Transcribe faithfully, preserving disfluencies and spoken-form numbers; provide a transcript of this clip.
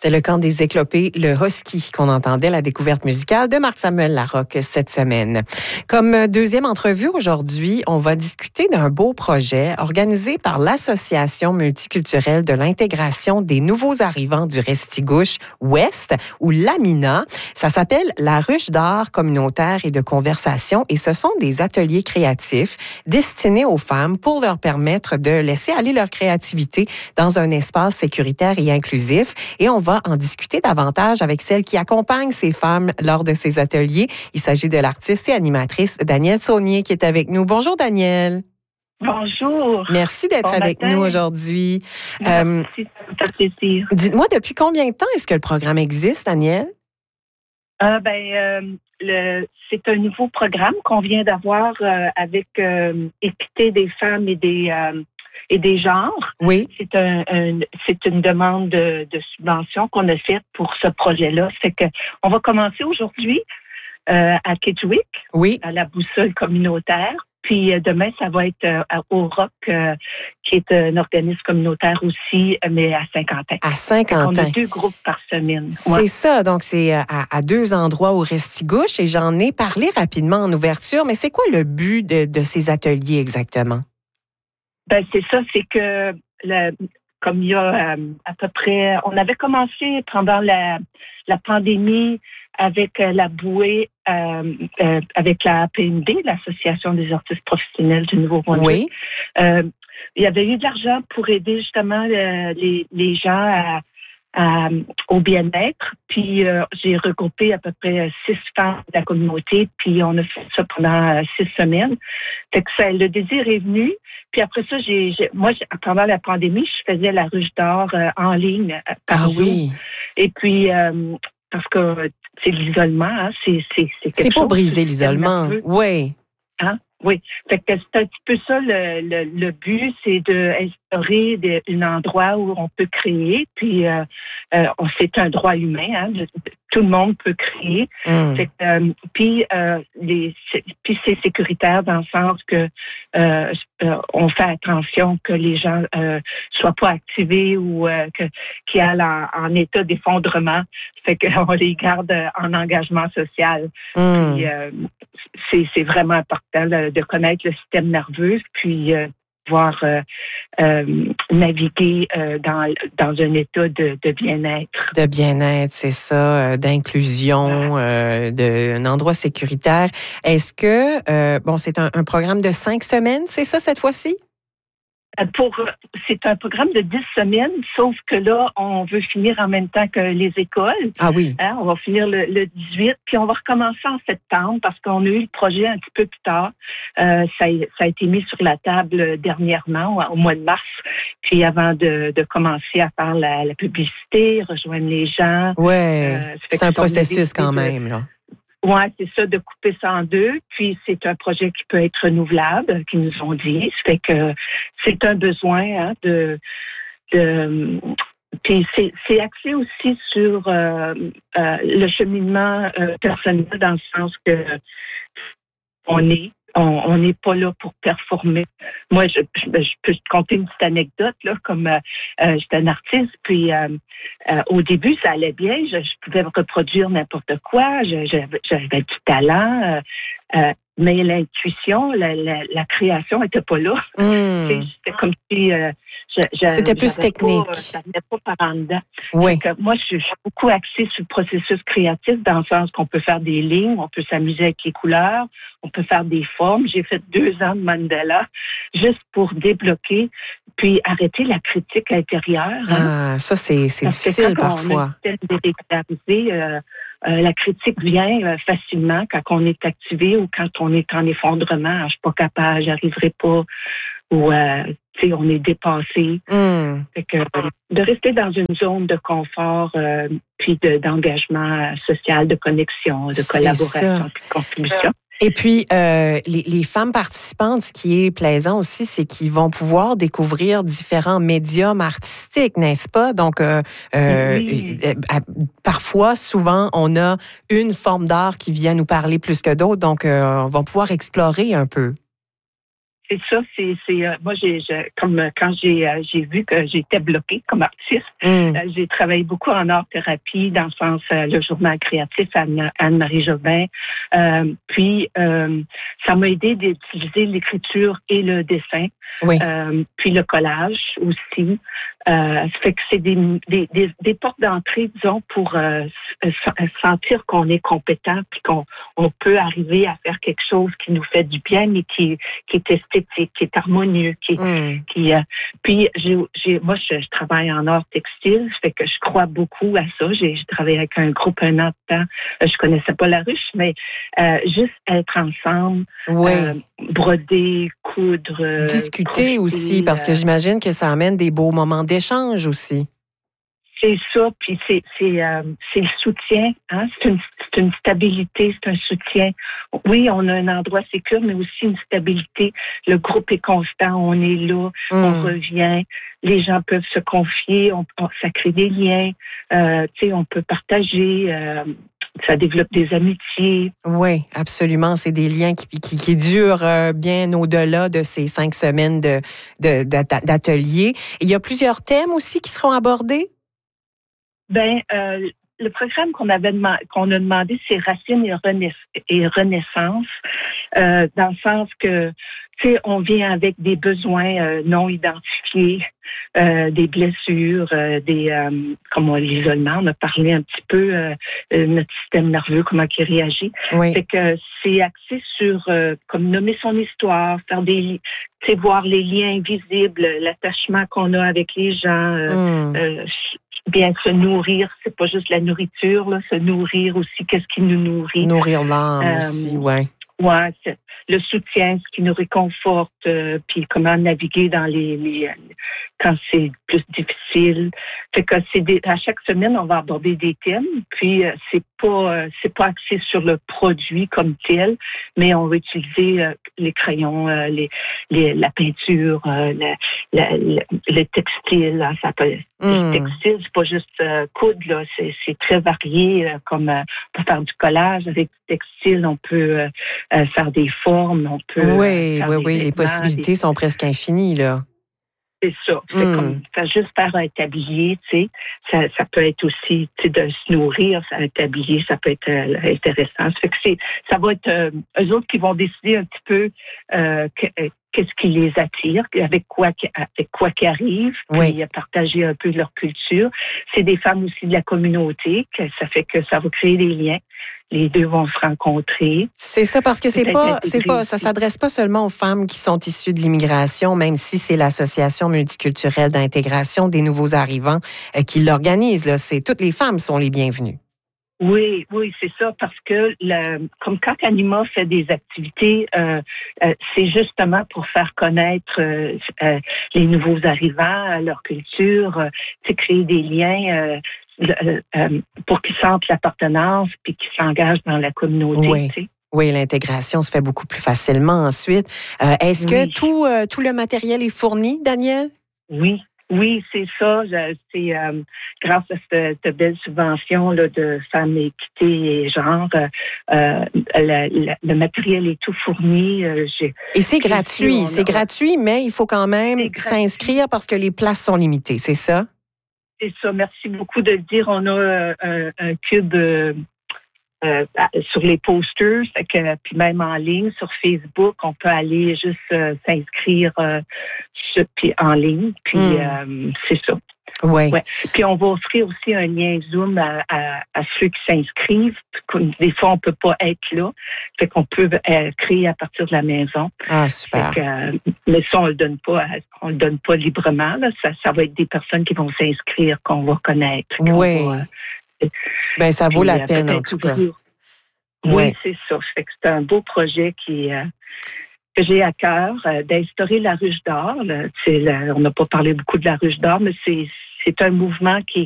C'était le camp des éclopés, le Husky, qu'on entendait, la découverte musicale de Marc-Samuel Larocque cette semaine. Comme deuxième entrevue aujourd'hui, on va discuter d'un beau projet organisé par l'Association multiculturelle de l'intégration des nouveaux arrivants du Restigouche Ouest, ou l'AMINA. Ça s'appelle la Ruche d'art communautaire et de conversation, et ce sont des ateliers créatifs destinés aux femmes pour leur permettre de laisser aller leur créativité dans un espace sécuritaire et inclusif. Et on va en discuter davantage avec celle qui accompagne ces femmes lors de ces ateliers. Il s'agit de l'artiste et animatrice Danielle Saunier qui est avec nous. Bonjour Danielle. Bonjour. Merci d'être bon avec matin. Nous aujourd'hui. Merci, euh, ça me fait plaisir. Dites-moi, depuis combien de temps est-ce que le programme existe, Danielle? Euh, ben, euh, le, c'est un nouveau programme qu'on vient d'avoir euh, avec euh, Équité des femmes et des euh, et des genres. Oui. C'est un, un c'est une demande de, de subvention qu'on a faite pour ce projet-là. C'est que on va commencer aujourd'hui euh, à Kedgewick, oui, à la boussole communautaire. Puis euh, demain, ça va être euh, au Rock, euh, qui est un organisme communautaire aussi, mais à Saint-Quentin. À Saint-Quentin. On a deux groupes par semaine. C'est ouais. ça. Donc, c'est à, à deux endroits au Restigouche. Et j'en ai parlé rapidement en ouverture. Mais c'est quoi le but de, de ces ateliers exactement? Ben c'est ça. C'est que, le, comme il y a euh, à peu près... On avait commencé pendant la, la pandémie avec euh, la bouée, euh, euh, avec la A P M D, l'Association des artistes professionnels du Nouveau-Brunswick. Oui. Euh, il y avait eu de l'argent pour aider justement euh, les, les gens à, à, au bien-être. Puis euh, j'ai regroupé à peu près six femmes de la communauté, puis on a fait ça pendant euh, six semaines. Fait que ça, le désir est venu. Puis après ça, j'ai, j'ai moi, j'ai, pendant la pandémie, je faisais la ruche d'art euh, en ligne euh, par ah, Zoom. Oui. Et puis, euh, parce que c'est l'isolement, hein, c'est, c'est, c'est quelque C'est pour chose, briser l'isolement, oui. Hein? Oui. Fait que c'est un petit peu ça le, le, le but, c'est d'instaurer un endroit où on peut créer. Puis euh, euh, c'est un droit humain, hein, de, de, tout le monde peut créer. Mm. Fait que, euh, puis euh, les, c'est, puis c'est sécuritaire dans le sens que euh, euh, on fait attention que les gens euh, soient pas activés ou euh, que qui aillent en, en état d'effondrement. Fait qu'on les garde en engagement social. Mm. Puis euh, c'est, c'est vraiment important là, de connaître le système nerveux, puis euh, pouvoir euh, euh, naviguer euh, dans, dans un état de, de bien-être. De bien-être, c'est ça, euh, d'inclusion, euh, d'un endroit sécuritaire. Est-ce que, euh, bon, c'est un, un programme de cinq semaines, c'est ça cette fois-ci? Pour, c'est un programme de dix semaines, sauf que là, on veut finir en même temps que les écoles. Ah oui. Hein, on va finir le, le dix-huit, puis on va recommencer en septembre parce qu'on a eu le projet un petit peu plus tard. Euh, ça, ça a été mis sur la table dernièrement, au mois de mars, puis avant de, de commencer à faire la, la publicité, rejoindre les gens. Ouais, euh, c'est un processus quand même, là. Oui, c'est ça, de couper ça en deux. Puis c'est un projet qui peut être renouvelable, qu'ils nous ont dit. Ça fait que c'est un besoin hein, de, de. Puis c'est, c'est axé aussi sur euh, euh, le cheminement euh, personnel dans le sens que on est. On n'est pas là pour performer. Moi, je, je, je peux te conter une petite anecdote, là, comme euh, euh, j'étais un artiste, puis euh, euh, au début, ça allait bien, je, je pouvais reproduire n'importe quoi, je, j'avais, j'avais du talent, euh, euh, mais l'intuition, la, la, la création était pas là. Mm. C'était comme si euh, je, je, c'était plus technique. Pas, ça venait pas par en dedans. Oui. Donc, moi, je, je suis beaucoup axée sur le processus créatif dans le sens qu'on peut faire des lignes, on peut s'amuser avec les couleurs, on peut faire des formes. J'ai fait deux ans de mandala juste pour débloquer puis arrêter la critique intérieure. Hein. Ah, ça, c'est, c'est Parce difficile que quand parfois. On a un système dérégularisé, euh, euh, la critique vient euh, facilement quand on est activé ou quand on est en effondrement. Je suis pas capable, j'arriverai pas. Ou, euh, tu sais, on est dépassé. Mm. Fait que, euh, de rester dans une zone de confort, euh, puis de, d'engagement social, de connexion, de collaboration, puis de contribution. Et puis, euh, les, les femmes participantes, ce qui est plaisant aussi, c'est qu'ils vont pouvoir découvrir différents médiums artistiques, n'est-ce pas? Donc, euh, euh, oui. euh, parfois, souvent, on a une forme d'art qui vient nous parler plus que d'autres, donc euh, on va pouvoir explorer un peu. c'est ça. C'est, c'est euh, moi, j'ai, j'ai comme euh, quand j'ai euh, j'ai vu que j'étais bloquée comme artiste, mm. euh, j'ai travaillé beaucoup en art-thérapie, dans le sens euh, le journal créatif Anne, Anne-Marie Jobin. Euh, puis euh, ça m'a aidé d'utiliser l'écriture et le dessin, oui. euh, puis le collage aussi. Euh, ça fait que c'est des, des, des, des portes d'entrée, disons, pour euh, sentir qu'on est compétent, puis qu'on on peut arriver à faire quelque chose qui nous fait du bien, mais qui, qui est esthétique, qui est harmonieux, qui, mm. qui. Euh, puis j'ai, j'ai, moi, je, je travaille en art textile, ça fait que je crois beaucoup à ça. J'ai, j'ai travaillé avec un groupe un an de temps. Je connaissais pas la ruche, mais euh, juste être ensemble, oui. euh, broder, coudre, discuter profiter, aussi, parce que j'imagine que ça amène des beaux moments d'échange aussi. C'est ça, puis c'est c'est euh, c'est le soutien, hein. C'est une c'est une stabilité, c'est un soutien. Oui, on a un endroit sécure, mais aussi une stabilité. Le groupe est constant, on est là, mm. on revient. Les gens peuvent se confier, on, on ça crée des liens. Euh, tu sais, on peut partager. Euh, ça développe des amitiés. Oui, absolument. C'est des liens qui, qui, qui durent euh, bien au-delà de ces cinq semaines de, de, de, d'atelier. Il y a plusieurs thèmes aussi qui seront abordés? Ben, euh, le programme qu'on avait demandé, qu'on a demandé, c'est Racines et, Renais- et Renaissance, euh, dans le sens que, tu sais, on vient avec des besoins euh, non identifiés, euh, des blessures, euh, des, euh, comme l'isolement, on a parlé un petit peu, euh, notre système nerveux, comment il réagit. Oui. C'est que c'est axé sur, euh, comme nommer son histoire, faire des, tu sais, voir les liens visibles, l'attachement qu'on a avec les gens, euh, mm. euh, bien se nourrir, c'est pas juste la nourriture, là, se nourrir aussi, qu'est-ce qui nous nourrit. Nourrir l'âme euh, aussi, ouais. Ouais, c'est le soutien, ce qui nous réconforte, euh, puis comment naviguer dans les, les quand c'est plus difficile. Fait que c'est des, à chaque semaine, on va aborder des thèmes, puis euh, c'est pas euh, c'est pas axé sur le produit comme tel, mais on va utiliser euh, les crayons, euh, les, les la peinture, euh, la, la, la, le textile, hein, ça peut mm. le textile, c'est pas juste euh, coudre, là, c'est, c'est très varié, euh, comme euh, on peut faire du collage avec du textile, on peut euh, euh, faire des formes, on peut oui, faire oui, des oui, vêtements, les possibilités des... sont presque infinies, là. C'est ça. C'est mm. comme ça, juste faire un tablier, tu sais. Ça, ça peut être aussi, tu sais, de se nourrir, un tablier, ça peut être euh, intéressant. Ça fait que c'est, ça va être euh, eux autres qui vont décider un petit peu euh, que, euh, qu'est-ce qui les attire, avec quoi, avec quoi qu'ils arrivent, oui. puis partager un peu de leur culture. C'est des femmes aussi de la communauté, que ça fait que ça va créer des liens. Les deux vont se rencontrer. C'est ça, parce que c'est pas, c'est pas, ça s'adresse pas seulement aux femmes qui sont issues de l'immigration, même si c'est l'Association multiculturelle d'intégration des nouveaux arrivants euh, qui l'organise. Là, c'est toutes les femmes sont les bienvenues. Oui, oui, c'est ça, parce que le, comme quand Anima fait des activités, euh, euh, c'est justement pour faire connaître euh, euh, les nouveaux arrivants, leur culture, euh, créer des liens. Euh, Euh, euh, pour qu'ils sentent l'appartenance puis qu'ils s'engagent dans la communauté. Oui, tu sais. oui, l'intégration se fait beaucoup plus facilement ensuite. Euh, est-ce oui. que tout, euh, tout le matériel est fourni, Danielle? Oui. Oui, c'est ça. C'est euh, grâce à cette, cette belle subvention là, de Femmes, Équité et Genre, euh, la, la, le matériel est tout fourni. Euh, j'ai, et c'est gratuit, c'est a... gratuit, mais il faut quand même s'inscrire parce que les places sont limitées, c'est ça? C'est ça. Merci beaucoup de le dire. On a euh, un, un cube euh, euh, sur les posters, que, puis même en ligne sur Facebook, on peut aller juste euh, s'inscrire euh, sur, puis en ligne. Puis mm. euh, c'est ça. Oui. Ouais. Puis on va offrir aussi un lien Zoom à, à, à ceux qui s'inscrivent. Des fois, on peut pas être là. Fait qu'on peut euh, créer à partir de la maison. Ah, super. Fait que, euh, mais ça, on le donne pas, on le donne pas librement. Là. Ça, ça va être des personnes qui vont s'inscrire, qu'on va connaître. Oui. Va, euh, ben, ça vaut puis, la peine, en tout cas. Oui, oui, c'est ça. Fait que c'est un beau projet qui euh, que j'ai à cœur euh, d'instaurer la ruche d'or. Là. C'est la, on n'a pas parlé beaucoup de la ruche d'or, mais c'est c'est un mouvement qui